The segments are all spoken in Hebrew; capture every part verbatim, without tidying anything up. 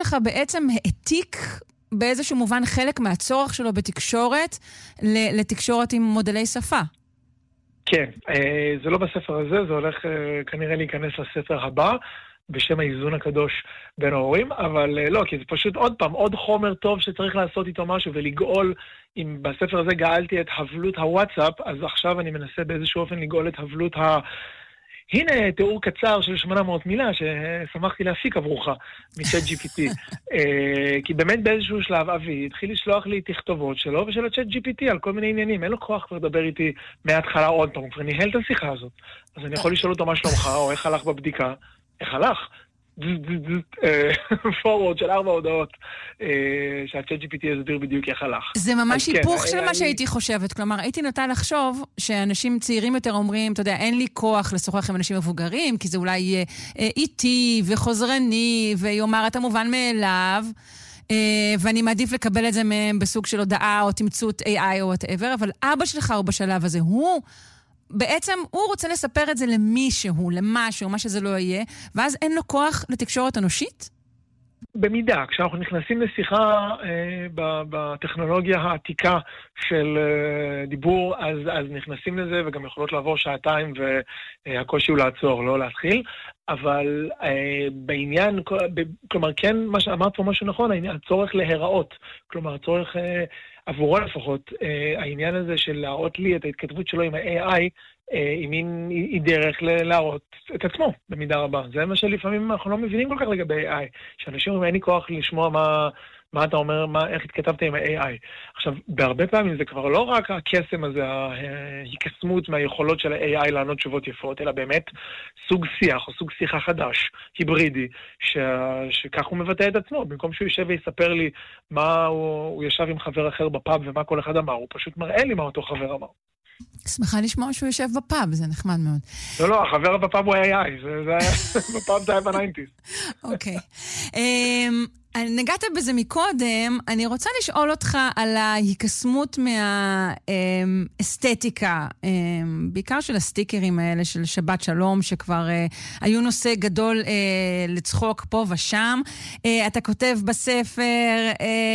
שלך בעצם העתיק באיזשהו מובן חלק מהצורך שלו בתקשורת לתקשורת עם מודלי שפה. כן, זה לא בספר הזה, זה הולך כנראה להיכנס לספר הבא, בשם האיזון הקדוש בין ההורים, אבל לא, כי זה פשוט עוד פעם, עוד חומר טוב שצריך לעשות איתו משהו ולגאול, אם בספר הזה גאלתי את הבלות הוואטסאפ, אז עכשיו אני מנסה באיזשהו אופן לגאול את הבלות ה... הנה תיאור קצר של שמונה מאות מילה ששמחתי להפיק עבורך מצ'אט ג'י פי טי. כי באמת באיזשהו שלב אבי התחיל לשלוח לי תכתובות שלו ושל הצ'אט ג'י פי טי על כל מיני עניינים. אין לו כוח כבר לדבר איתי מההתחלה עוד פעם, הוא כבר ניהל את השיחה הזאת. אז אני יכול לשאול אותו מה שלומך או איך הלך בבדיקה. איך הלך? פורוורד של ארבע הודעות שהצ'אט ג'י פי טי יסביר בדיוק איך הלך. זה ממש היפוך של מה שהייתי חושבת. כלומר, הייתי נוטה לחשוב שאנשים צעירים יותר אומרים, אתה יודע, אין לי כוח לשוחח עם אנשים מבוגרים, כי זה אולי יהיה איטי וחוזרני, ויאמר את המובן מאליו, ואני מעדיף לקבל את זה מהם בסוג של הודעה או תמצות איי איי או whatever, אבל אבא שלך הוא בשלב הזה, הוא... בעצם הוא רוצה לספר את זה למישהו, למשהו, מה שזה לא יהיה, ואז אין לו כוח לתקשורת אנושית? במידה, כשאנחנו נכנסים לשיחה אה, בטכנולוגיה העתיקה של אה, דיבור, אז, אז נכנסים לזה וגם יכולות לעבור שעתיים והקושי הוא לעצור, לא להתחיל, אבל אה, בעניין, ב, כלומר כן, מה שאמרת פה משהו נכון, העניין, הצורך להיראות, כלומר הצורך... אה, עבורו לפחות, אה, העניין הזה של להראות לי את ההתכתבות שלו עם ה-איי איי, אה, היא מין, היא דרך להראות את עצמו, במידה רבה. זה מה שלפעמים אנחנו לא מבינים כל כך לגבי איי איי, שאנשים אומרים, אין לי כוח לשמוע מה, מה אתה אומר, מה, איך התכתבת עם ה-איי איי. עכשיו, בהרבה פעמים זה כבר לא רק הקסם הזה, ההיקסמות מהיכולות של ה-איי איי לענות תשובות יפות, אלא באמת סוג שיח או סוג שיחה חדש, היברידי, ש... שכך הוא מבטא את עצמו. במקום שהוא יושב ויספר לי מה הוא, הוא ישב עם חבר אחר בפאב ומה כל אחד אמר, הוא פשוט מראה לי מה אותו חבר אמר. שמחה לשמוע שהוא יושב בפאב, זה נחמד מאוד. לא, לא, החבר בפאב הוא איי איי, בפאב זה היה ב-תשעים. אוקיי. נגעת בזה מקודם, אני רוצה לשאול אותך על ההיקסמות מהאסתטיקה, בעיקר של הסטיקרים האלה של שבת שלום, שכבר היו נושא גדול לצחוק פה ושם. אתה כותב בספר...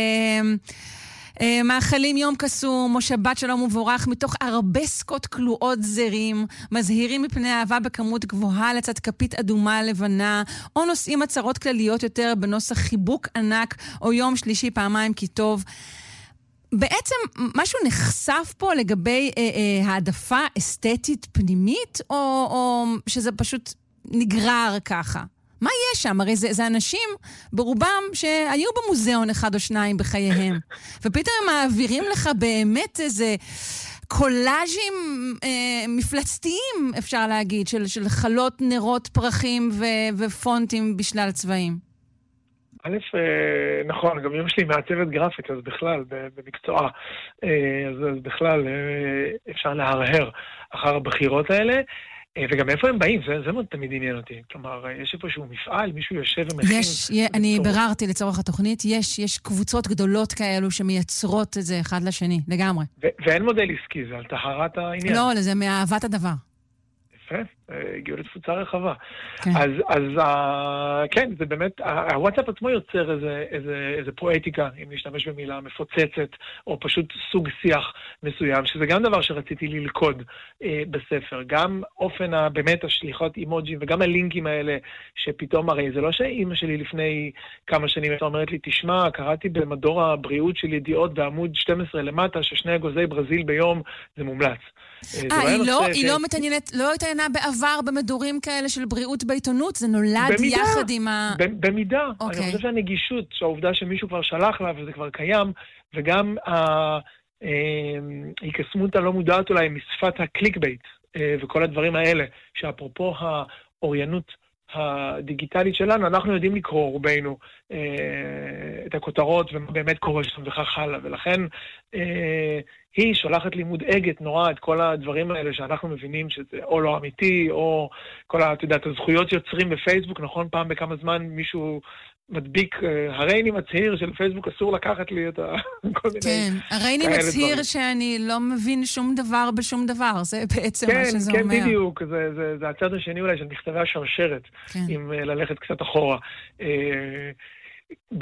מאכלים יום קסום או שבת שלום ובורך מתוך ארבסקות כלואות זרים, מזהירים מפני אהבה בכמות גבוהה לצד כפית אדומה לבנה, או נושאים הצהרות כלליות יותר בנוסח חיבוק ענק או יום שלישי פעמיים כי טוב. בעצם משהו נחשף פה לגבי אה, אה, העדפה אסתטית פנימית, או, או שזה פשוט נגרר ככה? מה יש שם? הרי זה, זה אנשים ברובם שהיו במוזיאון אחד או שניים בחייהם. ופתאום הם מעבירים לך באמת איזה קולאז'ים אה, מפלצתיים, אפשר להגיד, של, של חלות, נרות, פרחים ו- ופונטים בשלל צבעים. א', נכון, גם אמא שלי מעצבת גרפית, אז בכלל, במקצועה, אז, אז בכלל אפשר להרהר אחר הבחירות האלה. וגם איפה הם באים, זה, זה מאוד תמיד עניין אותי. כלומר, יש איפשהו מפעל, מישהו יושב ומכין... יש, אני בררתי לצורך התוכנית, יש, יש קבוצות גדולות כאלו שמייצרות את זה אחד לשני, לגמרי. ו- ואין מודל עסקי, זה על טהרת העניין. לא, זה מאהבת הדבר. יפה, הגיעו לתפוצה רחבה. כן. אז, אז כן, זה באמת, הוואטסאפ עצמו יוצר איזה, איזה, איזה פואטיקה, אם נשתמש במילה מפוצצת, או פשוט סוג שיח מסוים, שזה גם דבר שרציתי ללכוד אה, בספר. גם אופן ה, באמת השליחות אימוג'ים, וגם הלינקים האלה, שפתאום, הרי זה לא שאימא שלי לפני כמה שנים, הייתה אומרת לי, תשמע, קראתי במדור הבריאות של ידיעות בעמוד שתים עשרה למטה, ששני אגוזי ברזיל ביום, זה מומלץ. אה, היא לא, היא לא מתעניינת, לא התעניינה בעבר במדורים כאלה של בריאות בעיתונות, זה נולד יחד עם ה... במידה. אני חושב שהנגישות, שהעובדה שמישהו כבר שלח לה וזה כבר קיים, וגם ההיקסמות הלא מודעת אולי משפת הקליק בייט, וכל הדברים האלה, שאפרופו האוריינות הדיגיטלית שלנו, אנחנו יודעים לקרוא רובנו את הכותרות ומה באמת קורה שם וכך הלאה, ולכן היא שולחת לי מודאגת נורא את כל הדברים האלה שאנחנו מבינים שזה או לא אמיתי, או כל, אתה יודע, הזכויות יוצרים בפייסבוק, נכון? פעם בכמה זמן מישהו מדביק, הרי אני מצהיר של פייסבוק אסור לקחת לי את כל מיני... כן, הרי אני מצהיר שאני לא מבין שום דבר בשום דבר, זה בעצם מה שזה אומר. כן, כן, בדיוק, זה, זה, זה הצד השני אולי של מכתבי השרשרת, אם ללכת קצת אחורה.